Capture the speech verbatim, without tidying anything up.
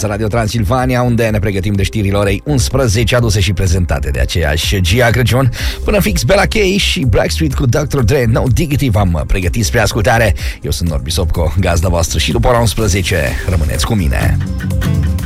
dimineața Radio Transilvania, unde ne pregătim de știrile orei unsprezece, aduse și prezentate de aceeași Gia Crăciun. Până fix Bella K și Blackstreet cu doctor Dre, No Diggity v-am pregătit spre ascultare. Eu sunt Norbi Sopco, gazda voastră, și după ora unsprezece rămâneți cu mine.